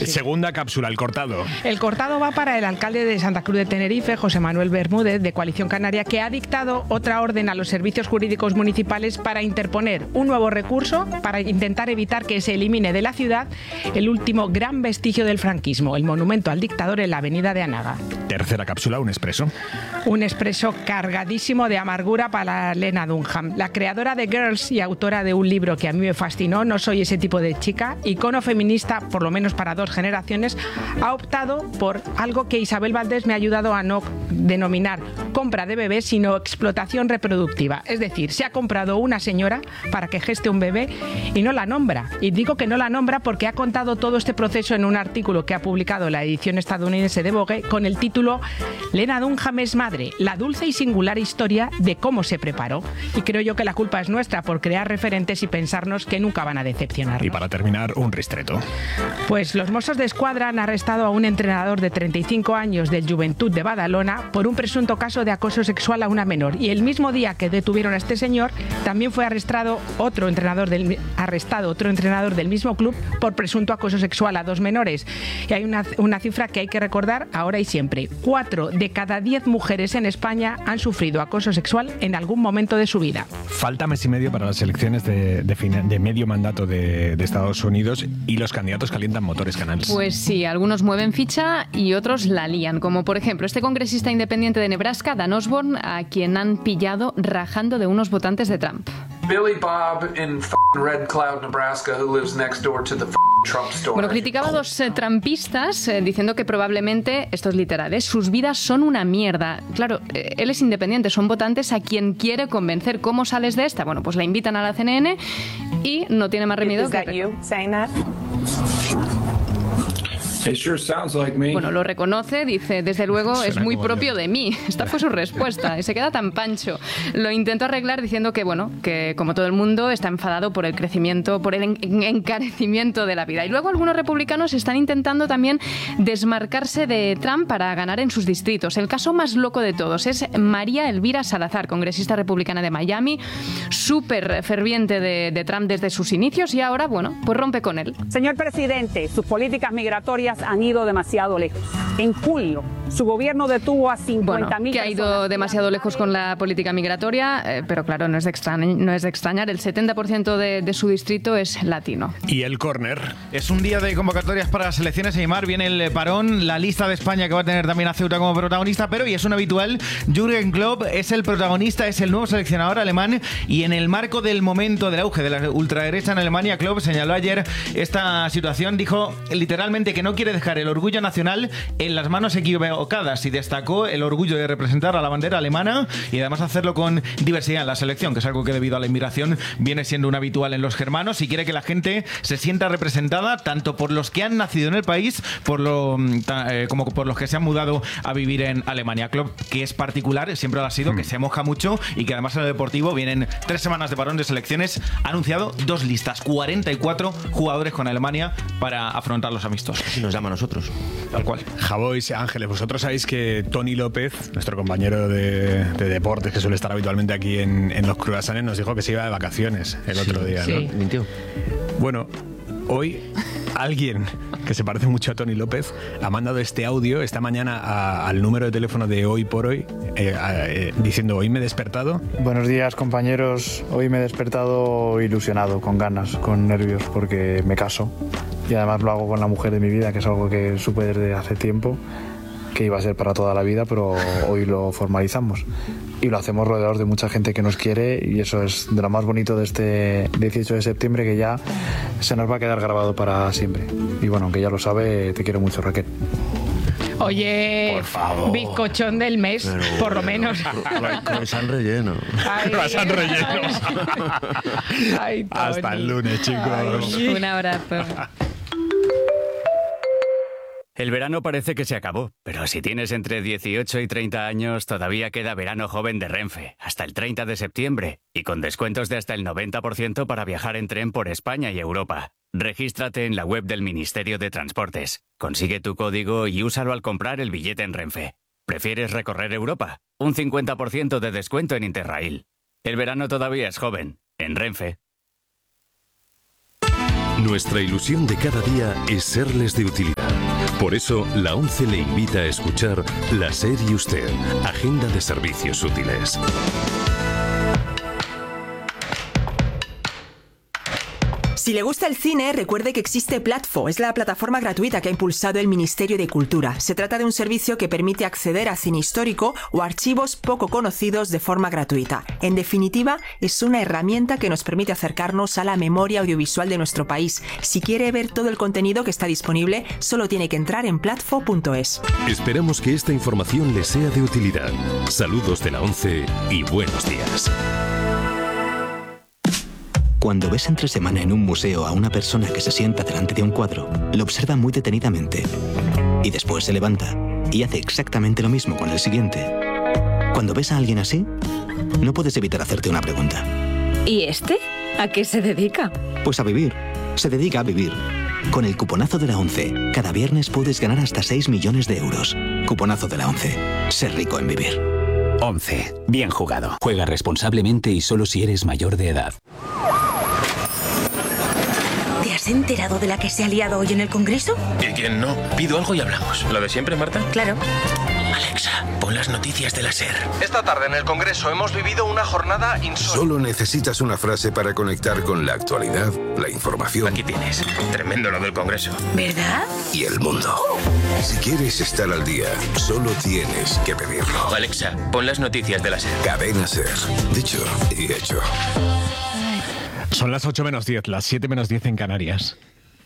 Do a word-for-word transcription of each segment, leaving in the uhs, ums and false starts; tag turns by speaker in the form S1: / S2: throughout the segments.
S1: sí. Segunda cápsula, el cortado.
S2: El cortado va para el alcalde de Santa Cruz de Tenerife, José Manuel Bermúdez, de Coalición Canaria, que ha dictado otra orden a los servicios jurídicos municipales para interponer un nuevo recurso para intentar evitar que se elimine de la ciudad el último gran vestigio del franquismo, el monumento al dictador en la avenida de Anaga.
S1: Tercera cápsula, un expreso.
S2: Un expreso cargadísimo de amargura para Lena Dunham, la creadora de Girls y autora de un libro que a mí me fascinó, No soy ese tipo de chica, icono feminista, por lo menos para dos generaciones, ha optado por algo que Isabel Valdés me ha ayudado a no denominar compra de bebé, sino explotación reproductiva. Es decir, se ha comprado una señora para que geste un bebé y no la nombra. Y digo que no la nombra porque ha contado todo este proceso en un artículo que ha publicado la edición estadounidense de Vogue con el título Lena Dunham es madre, la dulce y singular historia de cómo se preparó. Y creo yo que la culpa es nuestra por crear referentes y pensarnos que nunca van a decepcionarnos.
S1: Y para terminar, un ristreto.
S2: Pues los Mossos de Escuadra han arrestado a un entrenador de treinta y cinco años del Joventut de Badalona por un presunto caso de acoso sexual a una menor. Y el mismo día que detuvieron a este señor, también fue arrestado otro entrenador del, arrestado otro entrenador del mismo club por presunto acoso sexual a dos menores. Y hay una, una cifra que hay que recordar ahora y siempre. Cuatro de cada diez mujeres en España han sufrido acoso sexual en algún momento de su vida.
S1: Falta mes y medio para las elecciones de, de, fin, de medio mandato de, de Estados Unidos y los candidatos calientan motores, Canals.
S3: Pues sí, algunos mueven ficha y otros la lían, como por ejemplo este congresista independiente de Nebraska, Dan Osborne, a quien han pillado rajando de unos votantes de Trump.
S4: Billy Bob in Red Cloud, Nebraska, who lives next door to the Trump store.
S3: Bueno, criticaba a dos eh, trumpistas eh, diciendo que probablemente, esto es literal, ¿eh? sus vidas son una mierda. Claro, eh, él es independiente, son votantes a quien quiere convencer. ¿Cómo sales de esta? Bueno, pues la invitan a la C N N y no tiene más remedio que...
S4: It sure sounds like me.
S3: Bueno, lo reconoce, dice, desde luego
S1: Suena
S3: es muy propio
S1: yo.
S3: de mí. Esta fue su respuesta y se queda tan pancho. Lo intentó arreglar diciendo que, bueno, que como todo el mundo está enfadado por el crecimiento, por el en- encarecimiento de la vida. Y luego algunos republicanos están intentando también desmarcarse de Trump para ganar en sus distritos. El caso más loco de todos es María Elvira Salazar, congresista republicana de Miami, súper ferviente de, de Trump desde sus inicios y ahora, bueno, pues rompe con él.
S5: Señor presidente, sus políticas migratorias han ido demasiado lejos. En julio, su gobierno detuvo a cincuenta mil
S3: Bueno, que ha ido demasiado lejos con la política migratoria, eh, pero claro, no es de extrañar, no es de extrañar. El setenta por ciento de, de su distrito es latino.
S1: Y el córner.
S6: Es un día de convocatorias para las selecciones, Aymar. Viene el parón, la lista de España que va a tener también a Ceuta como protagonista, pero, y es un habitual, Jürgen Klopp es el protagonista, es el nuevo seleccionador alemán, y en el marco del momento del auge de la ultraderecha en Alemania, Klopp señaló ayer esta situación, dijo literalmente que no quiere dejar el orgullo nacional en las manos equivocadas y destacó el orgullo de representar a la bandera alemana y además hacerlo con diversidad en la selección, que es algo que debido a la inmigración viene siendo un habitual en los germanos, y quiere que la gente se sienta representada tanto por los que han nacido en el país por lo, eh, como por los que se han mudado a vivir en Alemania. Klopp, que es particular, siempre lo ha sido, mm. que se moja mucho y que además en el deportivo vienen tres semanas de parón de selecciones, ha anunciado dos listas, cuarenta y cuatro jugadores con Alemania para afrontar los amistosos.
S7: Y nos llama a nosotros.
S6: Tal cual.
S1: Javois, Ángeles, vosotros sabéis que Tony López, nuestro compañero de, de deportes que suele estar habitualmente aquí en, en los Cruasanes, nos dijo que se iba de vacaciones el otro
S7: sí,
S1: día,
S2: sí.
S1: ¿no?
S7: Mintió.
S1: Bueno, hoy alguien que se parece mucho a Tony López ha mandado este audio esta mañana a, al número de teléfono de Hoy por Hoy eh, eh, diciendo: hoy me he despertado.
S8: Buenos días, compañeros. Hoy me he despertado ilusionado, con ganas, con nervios, porque me caso y además lo hago con la mujer de mi vida, que es algo que supe desde hace tiempo que iba a ser para toda la vida, pero hoy lo formalizamos y lo hacemos rodeados de mucha gente que nos quiere, y eso es de lo más bonito de este dieciocho de septiembre, que ya se nos va a quedar grabado para siempre. Y bueno, aunque ya lo sabe, te quiero mucho, Raquel.
S2: Oye,
S1: por favor,
S2: bizcochón del mes, pero por bueno, lo menos.
S7: Con San Relleno.
S2: Ay,
S1: San Relleno.
S2: Ay,
S1: hasta el lunes, chicos.
S3: Ay, un abrazo.
S9: El verano parece que se acabó, pero si tienes entre dieciocho y treinta años, todavía queda verano joven de Renfe, hasta el treinta de septiembre, y con descuentos de hasta el noventa por ciento para viajar en tren por España y Europa. Regístrate en la web del Ministerio de Transportes. Consigue tu código y úsalo al comprar el billete en Renfe. ¿Prefieres recorrer Europa? Un cincuenta por ciento de descuento en Interrail. El verano todavía es joven, en Renfe.
S10: Nuestra ilusión de cada día es serles de utilidad. Por eso, la ONCE le invita a escuchar La SER y Usted, Agenda de Servicios Útiles.
S11: Si le gusta el cine, recuerde que existe Platfo. Es la plataforma gratuita que ha impulsado el Ministerio de Cultura. Se trata de un servicio que permite acceder a cine histórico o archivos poco conocidos de forma gratuita. En definitiva, es una herramienta que nos permite acercarnos a la memoria audiovisual de nuestro país. Si quiere ver todo el contenido que está disponible, solo tiene que entrar en platfo punto es.
S10: Esperamos que esta información le sea de utilidad. Saludos de la ONCE y buenos días.
S12: Cuando ves entre semana en un museo a una persona que se sienta delante de un cuadro, lo observa muy detenidamente y después se levanta y hace exactamente lo mismo con el siguiente. Cuando ves a alguien así, no puedes evitar hacerte una pregunta.
S13: ¿Y este? ¿A qué se dedica?
S12: Pues a vivir. Se dedica a vivir. Con el cuponazo de la ONCE, cada viernes puedes ganar hasta seis millones de euros. Cuponazo de la ONCE. Ser rico en vivir.
S14: ONCE. Bien jugado. Juega responsablemente y solo si eres mayor de edad.
S13: ¿Te has enterado de la que se ha liado hoy en el Congreso?
S15: ¿Y quién no? Pido algo y hablamos. ¿Lo de siempre, Marta?
S13: Claro.
S15: Alexa, pon las noticias de la SER.
S16: Esta tarde en el Congreso hemos vivido una jornada insólita.
S17: Solo necesitas una frase para conectar con la actualidad, la información.
S15: Aquí tienes. Tremendo lo del Congreso.
S13: ¿Verdad?
S17: Y el mundo. Si quieres estar al día, solo tienes que pedirlo.
S15: Alexa, pon las noticias de la SER.
S17: Cadena SER. Dicho y hecho.
S1: Son las ocho menos diez, las siete menos diez en Canarias.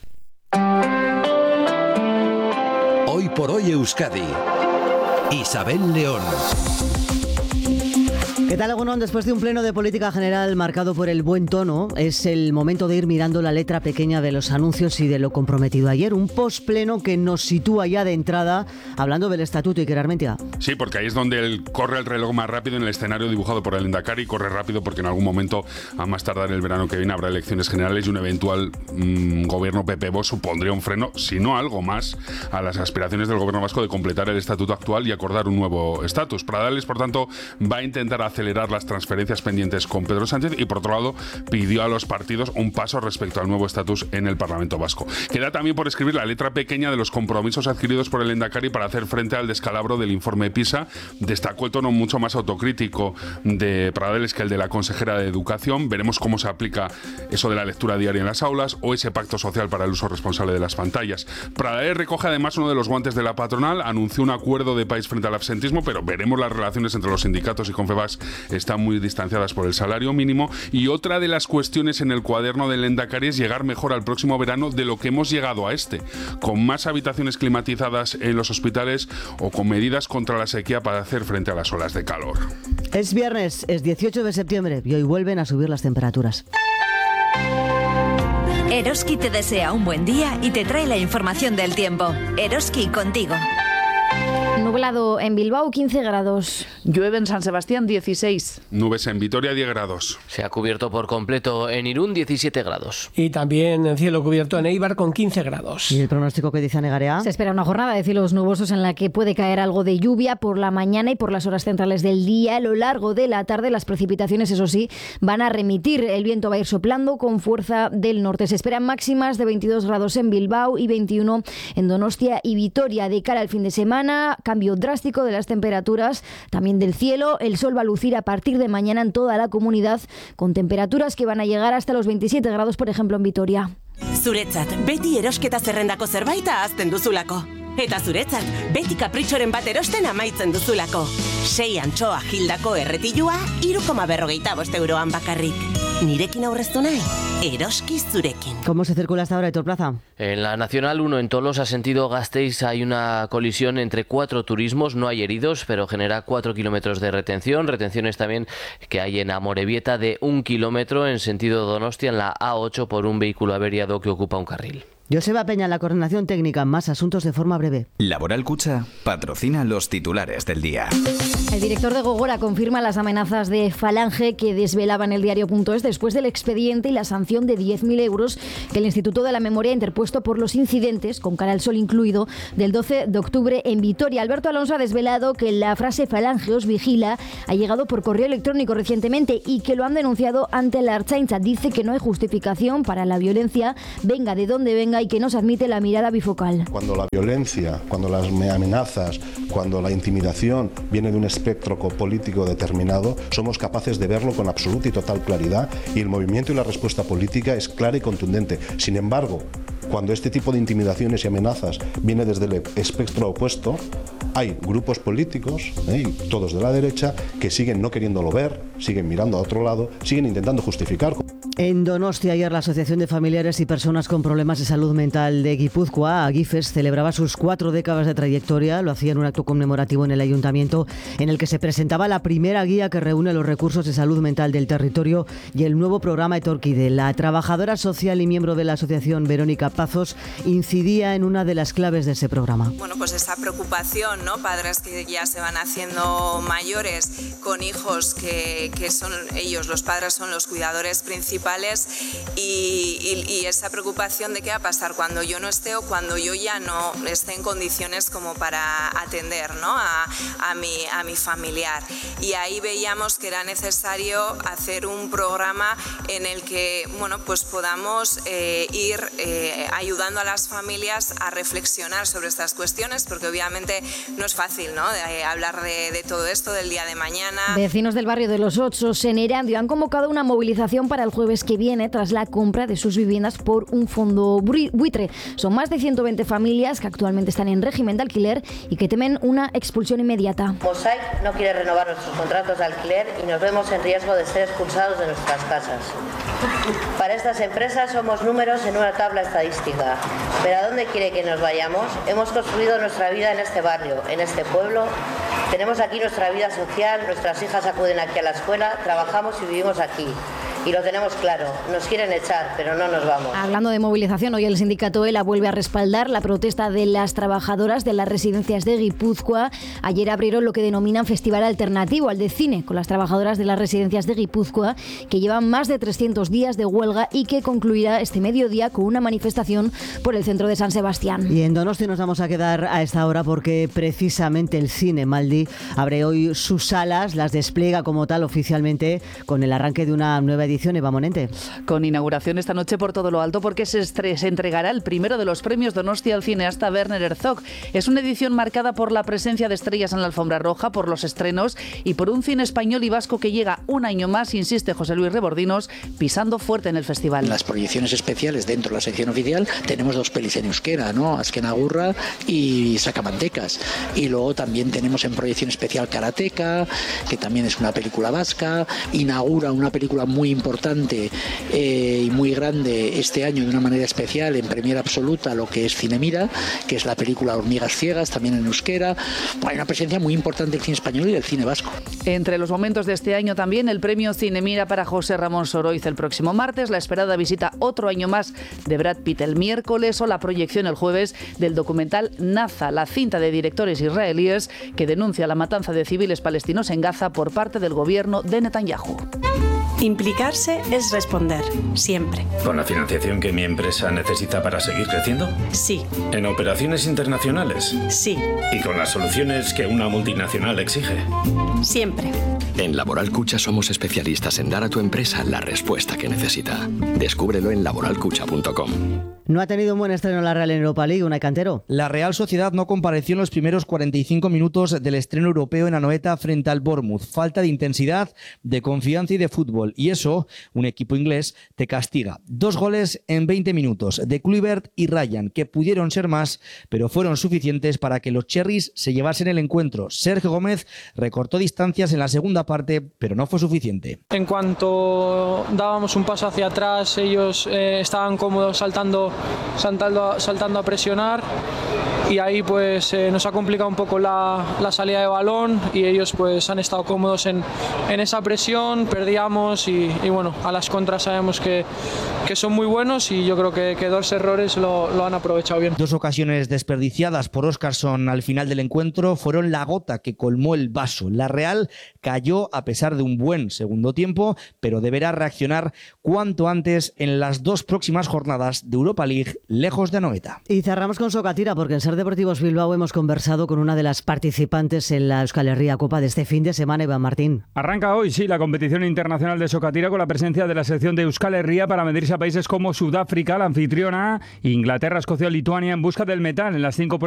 S18: Hoy por hoy Euskadi. Isabel León.
S19: ¿Qué tal, Egunon? Después de un pleno de política general marcado por el buen tono, es el momento de ir mirando la letra pequeña de los anuncios y de lo comprometido ayer. Un postpleno que nos sitúa ya de entrada hablando del estatuto. Iker Armentia.
S20: Sí, porque ahí es donde el, corre el reloj más rápido en el escenario dibujado por el Endacari. Corre rápido porque en algún momento, a más tardar el verano que viene, habrá elecciones generales y un eventual mmm, gobierno P P-Vox supondría un freno, si no algo más, a las aspiraciones del gobierno vasco de completar el estatuto actual y acordar un nuevo estatus. Pradales, por tanto, va a intentar hacer acelerar las transferencias pendientes con Pedro Sánchez y, por otro lado, pidió a los partidos un paso respecto al nuevo estatus en el Parlamento Vasco. Queda también por escribir la letra pequeña de los compromisos adquiridos por el Endacari para hacer frente al descalabro del informe PISA. Destacó el tono mucho más autocrítico de Pradales que el de la consejera de Educación. Veremos cómo se aplica eso de la lectura diaria en las aulas o ese pacto social para el uso responsable de las pantallas. Pradales recoge además uno de los guantes de la patronal, anunció un acuerdo de país frente al absentismo, pero veremos las relaciones entre los sindicatos y Confebask están muy distanciadas por el salario mínimo. Y otra de las cuestiones en el cuaderno del Endacari es llegar mejor al próximo verano de lo que hemos llegado a este, con más habitaciones climatizadas en los hospitales o con medidas contra la sequía para hacer frente a las olas de calor.
S19: Es viernes, es dieciocho de septiembre y hoy vuelven a subir las temperaturas.
S13: Eroski te desea un buen día y te trae la información del tiempo. Eroski, contigo.
S21: Nublado en Bilbao, quince grados.
S22: Llueve en San Sebastián, dieciséis.
S20: Nubes en Vitoria, diez grados.
S23: Se ha cubierto por completo en Irún, diecisiete grados.
S24: Y también en cielo cubierto en Eibar con quince grados.
S19: ¿Y el pronóstico que dice Negarea?
S21: Se espera una jornada de cielos nubosos en la que puede caer algo de lluvia por la mañana y por las horas centrales del día. A lo largo de la tarde las precipitaciones, eso sí, van a remitir. El viento va a ir soplando con fuerza del norte. Se esperan máximas de veintidós grados en Bilbao y veintiuno en Donostia y Vitoria. De cara al fin de semana, cambio drástico de las temperaturas, también del cielo. El sol va a lucir a partir de mañana en toda la comunidad, con temperaturas que van a llegar hasta los veintisiete grados, por ejemplo, en Vitoria.
S25: Zuretzat, beti erosketa zerrendako zerbaita hazten duzulako. Eta zuretzat, beti kapritxoren bat erosten amaitzen duzulako. Sei antxoa gildako erretilua, hiru koma berrogeita bost euroan bakarrik. Nirekin aurreztu nahi, eroski zurekin.
S19: ¿Cómo se circula hasta ahora, Héctor Plaza?
S23: En la Nacional uno en Tolosa, sentido Gasteiz, hay una colisión entre cuatro turismos. No hay heridos, pero genera cuatro kilómetros de retención. Retenciones también que hay en Amorebieta de un kilómetro en sentido Donostia, en la A ocho, por un vehículo averiado que ocupa un carril.
S19: Joseba Peña, la coordinación técnica. Más asuntos de forma breve.
S26: Laboral Cucha patrocina los titulares del día.
S21: El director de Gogora confirma las amenazas de Falange que desvelaban el diario.es después del expediente y la sanción de diez mil euros que el Instituto de la Memoria ha interpuesto por los incidentes, con cara al sol incluido, del doce de octubre en Vitoria. Alberto Alonso ha desvelado que la frase Falange os vigila ha llegado por correo electrónico recientemente y que lo han denunciado ante la Ertzaintza. Dice que no hay justificación para la violencia, venga de donde venga, y que no se admite la mirada bifocal.
S2: Cuando la violencia, cuando las amenazas, cuando la intimidación viene de un espectro político determinado, somos capaces de verlo con absoluta y total claridad, y el movimiento y la respuesta política es clara y contundente. Sin embargo, cuando este tipo de intimidaciones y amenazas viene desde el espectro opuesto, hay grupos políticos, ¿eh? y todos de la derecha, que siguen no queriéndolo ver, siguen mirando a otro lado, siguen intentando justificar.
S19: En Donostia, ayer la Asociación de Familiares y Personas con Problemas de Salud Mental de Guipúzcoa, AGIFES, celebraba sus cuatro décadas de trayectoria. Lo hacía en un acto conmemorativo en el Ayuntamiento, en el que se presentaba la primera guía que reúne los recursos de salud mental del territorio y el nuevo programa Etorkide. La trabajadora social y miembro de la asociación, Verónica Pazos, incidía en una de las claves de ese programa.
S4: Bueno, pues esa preocupación, ¿no? Padres que ya se van haciendo mayores con hijos que, que son ellos, los padres son los cuidadores principales, y, y, y esa preocupación de qué va a pasar cuando yo no esté o cuando yo ya no esté en condiciones como para atender, ¿no? a, a, mi, a mi familiar. Y ahí veíamos que era necesario hacer un programa en el que, bueno, pues podamos eh, ir eh, ayudando a las familias a reflexionar sobre estas cuestiones, porque obviamente no es fácil, ¿no? de, hablar de, de todo esto del día de mañana.
S21: Vecinos del barrio de Los Ochos, en Erandio, han convocado una movilización para el jueves que viene tras la compra de sus viviendas por un fondo buitre. Son más de ciento veinte familias que actualmente están en régimen de alquiler y que temen una expulsión inmediata.
S5: Mosaic no quiere renovar nuestros contratos de alquiler y nos vemos en riesgo de ser expulsados de nuestras casas. Para estas empresas somos números en una tabla estadística. ¿Pero a dónde quiere que nos vayamos? Hemos construido nuestra vida en este barrio, en este pueblo. Tenemos aquí nuestra vida social, nuestras hijas acuden aquí a la escuela, trabajamos y vivimos aquí. Y lo tenemos claro, nos quieren echar, pero no nos vamos.
S21: Hablando de movilización, hoy el sindicato ELA vuelve a respaldar la protesta de las trabajadoras de las residencias de Guipúzcoa. Ayer abrieron lo que denominan Festival Alternativo al de Cine, con las trabajadoras de las residencias de Guipúzcoa, que llevan más de trescientos días de huelga y que concluirá este mediodía con una manifestación por el centro de San Sebastián.
S19: Y en Donosti nos vamos a quedar a esta hora porque precisamente el Cine Maldi abre hoy sus salas, las despliega como tal oficialmente con el arranque de una nueva edición. Eva Monente.
S22: Con inauguración esta noche por todo lo alto, porque se, estre- se entregará el primero de los premios Donostia al cineasta Werner Herzog. Es una edición marcada por la presencia de estrellas en la alfombra roja, por los estrenos y por un cine español y vasco que llega un año más, insiste José Luis Rebordinos, pisando fuerte en el festival.
S6: En las proyecciones especiales dentro de la sección oficial tenemos dos pelis en euskera, ¿no? Azken Agurra y Sacamantecas. Y luego también tenemos en proyección especial Karateka, que también es una película vasca. Inaugura una película muy importante importante eh, y muy grande este año de una manera especial en premiera absoluta lo que es Cinemira, que es la película Hormigas Ciegas, también en euskera. Hay una presencia muy importante del cine español y del cine vasco.
S22: Entre los momentos de este año también el premio Cinemira para José Ramón Soroiz el próximo martes, la esperada visita otro año más de Brad Pitt el miércoles o la proyección el jueves del documental Naza, la cinta de directores israelíes que denuncia la matanza de civiles palestinos en Gaza por parte del gobierno de Netanyahu.
S7: Implicarse es responder, siempre.
S8: ¿Con la financiación que mi empresa necesita para seguir creciendo?
S7: Sí.
S8: ¿En operaciones internacionales?
S7: Sí.
S8: ¿Y con las soluciones que una multinacional exige?
S7: Siempre.
S27: En Laboral Cucha somos especialistas en dar a tu empresa la respuesta que necesita. Descúbrelo en laboral cucha punto com.
S19: No ha tenido un buen estreno la Real en Europa League, Unai Cantero.
S28: La Real Sociedad no compareció en los primeros cuarenta y cinco minutos del estreno europeo en Anoeta frente al Bournemouth. Falta de intensidad, de confianza y de fútbol. Y eso, un equipo inglés, te castiga. Dos goles en veinte minutos de Kluivert y Ryan, que pudieron ser más, pero fueron suficientes para que los Cherries se llevasen el encuentro. Sergio Gómez recortó distancias en la segunda parte, pero no fue suficiente.
S29: En cuanto dábamos un paso hacia atrás, ellos eh, estaban cómodos saltando saltando, saltando a presionar y ahí pues eh, nos ha complicado un poco la, la salida de balón y ellos pues han estado cómodos en, en esa presión, perdíamos y, y bueno, a las contras sabemos que, que son muy buenos y yo creo que, que dos errores lo, lo han aprovechado bien.
S28: Dos ocasiones desperdiciadas por Óscarson al final del encuentro fueron la gota que colmó el vaso. La Real cayó a pesar de un buen segundo tiempo, pero deberá reaccionar cuanto antes en las dos próximas jornadas de Europa League, lejos de Anoeta.
S19: Y cerramos con Sokatira, porque en Ser Deportivos Bilbao hemos conversado con una de las participantes en la Euskal Herria Copa de este fin de semana, Iván Martín.
S30: Arranca hoy, sí, la competición internacional de Sokatira con la presencia de la selección de Euskal Herria para medirse a
S3: países como Sudáfrica, la anfitriona, Inglaterra, Escocia o Lituania en busca del metal en las cinco